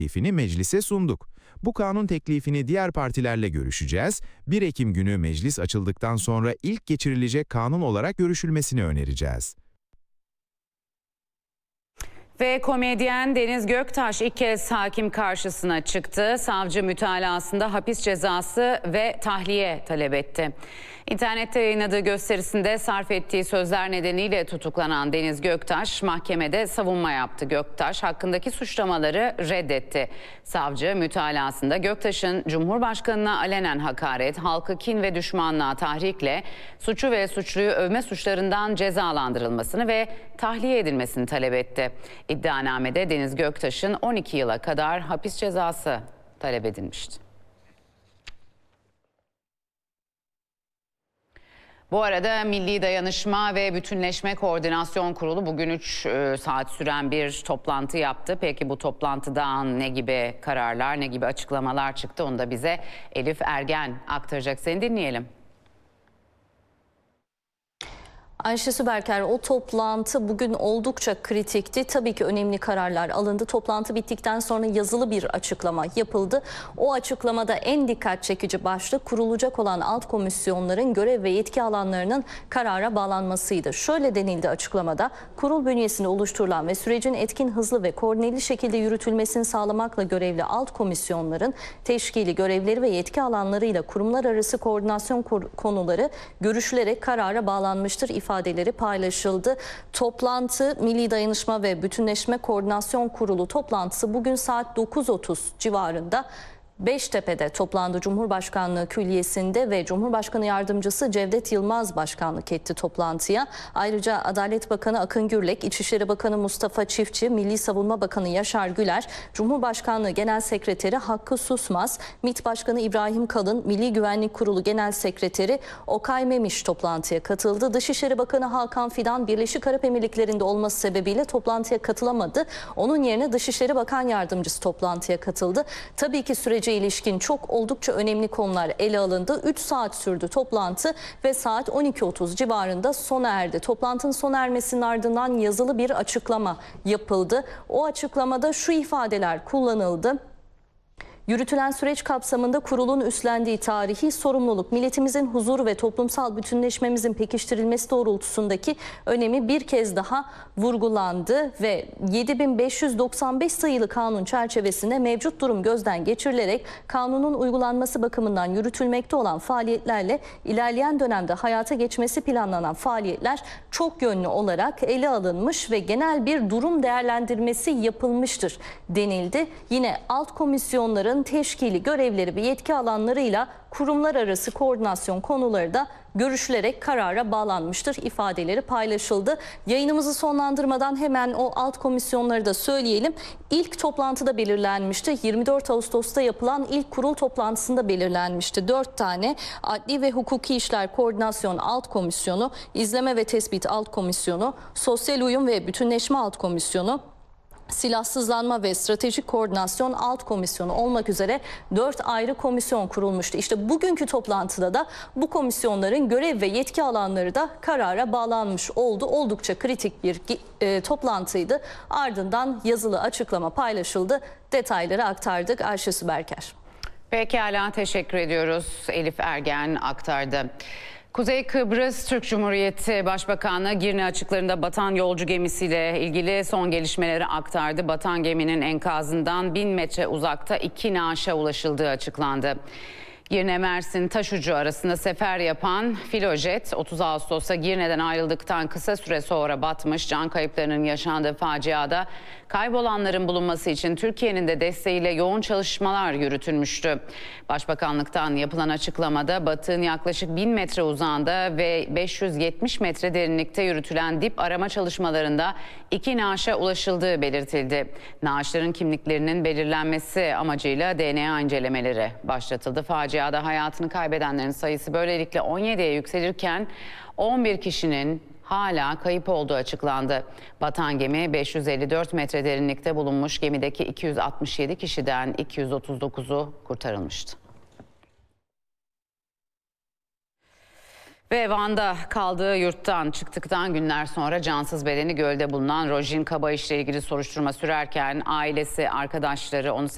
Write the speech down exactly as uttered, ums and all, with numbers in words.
teklifini meclise sunduk. Bu kanun teklifini diğer partilerle görüşeceğiz. bir Ekim günü meclis açıldıktan sonra ilk geçirilecek kanun olarak görüşülmesini önereceğiz. Ve komedyen Deniz Göktaş ilk kez hakim karşısına çıktı. Savcı mütalasında hapis cezası ve tahliye talep etti. İnternette yayınladığı gösterisinde sarf ettiği sözler nedeniyle tutuklanan Deniz Göktaş mahkemede savunma yaptı. Göktaş hakkındaki suçlamaları reddetti. Savcı mütalasında Göktaş'ın Cumhurbaşkanı'na alenen hakaret, halkı kin ve düşmanlığa tahrikle suçu ve suçluyu övme suçlarından cezalandırılmasını ve tahliye edilmesini talep etti. İddianamede Deniz Göktaş'ın on iki yıla kadar hapis cezası talep edilmişti. Bu arada Milli Dayanışma ve Bütünleşme Koordinasyon Kurulu bugün üç saat süren bir toplantı yaptı. Peki bu toplantıdan ne gibi kararlar, ne gibi açıklamalar çıktı? Onu da bize Elif Ergen aktaracak. Seni dinleyelim. Ayşe Süberker, o toplantı bugün oldukça kritikti. Tabii ki önemli kararlar alındı. Toplantı bittikten sonra yazılı bir açıklama yapıldı. O açıklamada en dikkat çekici başlık kurulacak olan alt komisyonların görev ve yetki alanlarının karara bağlanmasıydı. Şöyle denildi açıklamada: kurul bünyesinde oluşturulan ve sürecin etkin, hızlı ve koordineli şekilde yürütülmesini sağlamakla görevli alt komisyonların teşkili, görevleri ve yetki alanlarıyla kurumlar arası koordinasyon konuları görüşülerek karara bağlanmıştır ifadeleri paylaşıldı. Toplantı Milli Dayanışma ve Bütünleşme Koordinasyon Kurulu toplantısı bugün saat dokuz otuz civarında Beştepe'de toplandı. Cumhurbaşkanlığı Külliyesi'nde ve Cumhurbaşkanı Yardımcısı Cevdet Yılmaz başkanlık etti toplantıya. Ayrıca Adalet Bakanı Akın Gürlek, İçişleri Bakanı Mustafa Çiftçi, Milli Savunma Bakanı Yaşar Güler, Cumhurbaşkanlığı Genel Sekreteri Hakkı Susmaz, MİT Başkanı İbrahim Kalın, Milli Güvenlik Kurulu Genel Sekreteri Okay Memiş toplantıya katıldı. Dışişleri Bakanı Hakan Fidan, Birleşik Arap Emirlikleri'nde olması sebebiyle toplantıya katılamadı. Onun yerine Dışişleri Bakan Yardımcısı toplantıya katıldı. Tabii ki süreci ilişkin çok oldukça önemli konular ele alındı. üç saat sürdü toplantı ve saat on iki otuz civarında sona erdi. Toplantının sona ermesinin ardından yazılı bir açıklama yapıldı. O açıklamada şu ifadeler kullanıldı: yürütülen süreç kapsamında kurulun üstlendiği tarihi sorumluluk, milletimizin huzuru ve toplumsal bütünleşmemizin pekiştirilmesi doğrultusundaki önemi bir kez daha vurgulandı ve yedi bin beş yüz doksan beş sayılı kanun çerçevesinde mevcut durum gözden geçirilerek kanunun uygulanması bakımından yürütülmekte olan faaliyetlerle ilerleyen dönemde hayata geçmesi planlanan faaliyetler çok yönlü olarak ele alınmış ve genel bir durum değerlendirmesi yapılmıştır denildi. Yine alt komisyonların teşkili, görevleri ve yetki alanlarıyla kurumlar arası koordinasyon konuları da görüşülerek karara bağlanmıştır ifadeleri paylaşıldı. Yayınımızı sonlandırmadan hemen o alt komisyonları da söyleyelim. İlk toplantıda belirlenmişti. yirmi dört Ağustos'ta yapılan ilk kurul toplantısında belirlenmişti. dört tane Adli ve Hukuki İşler Koordinasyon Alt Komisyonu, İzleme ve Tespit Alt Komisyonu, Sosyal Uyum ve Bütünleşme Alt Komisyonu, Silahsızlanma ve Stratejik Koordinasyon Alt Komisyonu olmak üzere dört ayrı komisyon kurulmuştu. İşte bugünkü toplantıda da bu komisyonların görev ve yetki alanları da karara bağlanmış oldu. Oldukça kritik bir e, toplantıydı. Ardından yazılı açıklama paylaşıldı. Detayları aktardık. Ayşe Süberker. Pekala, teşekkür ediyoruz. Elif Ergen aktardı. Kuzey Kıbrıs Türk Cumhuriyeti Başbakanı Girne açıklarında batan yolcu gemisiyle ilgili son gelişmeleri aktardı. Batan geminin enkazından bin metre uzakta iki naaşa ulaşıldığı açıklandı. Girne Mersin Taşucu arasında sefer yapan filojet otuz Ağustos'ta Girne'den ayrıldıktan kısa süre sonra batmış. Can kayıplarının yaşandığı faciada kaybolanların bulunması için Türkiye'nin de desteğiyle yoğun çalışmalar yürütülmüştü. Başbakanlıktan yapılan açıklamada batığın yaklaşık bin metre uzağında ve beş yüz yetmiş metre derinlikte yürütülen dip arama çalışmalarında iki naaşa ulaşıldığı belirtildi. Naaşların kimliklerinin belirlenmesi amacıyla D N A incelemeleri başlatıldı. Faciada hayatını kaybedenlerin sayısı böylelikle on yediye yükselirken on bir kişinin hala kayıp olduğu açıklandı. Batan gemi beş yüz elli dört metre derinlikte bulunmuş. Gemideki iki yüz altmış yedi kişiden iki yüz otuz dokuzu kurtarılmıştı. Ve Van'da kaldığı yurttan çıktıktan günler sonra cansız bedeni gölde bulunan Rojin Kabayiş'le ilgili soruşturma sürerken ailesi, arkadaşları onu